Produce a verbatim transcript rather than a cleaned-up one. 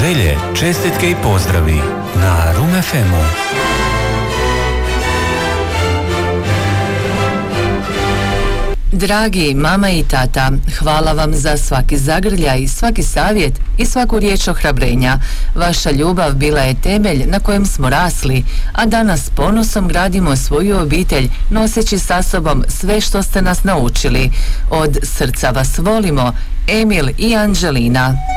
želje, čestitke i pozdravi na Rum F M-u. Dragi mama i tata, hvala vam za svaki zagrljaj, svaki savjet i svaku riječ ohrabrenja. Vaša ljubav bila je temelj na kojem smo rasli, a danas s ponosom gradimo svoju obitelj, noseći sa sobom sve što ste nas naučili. Od srca vas volimo, Emil i Anđelina.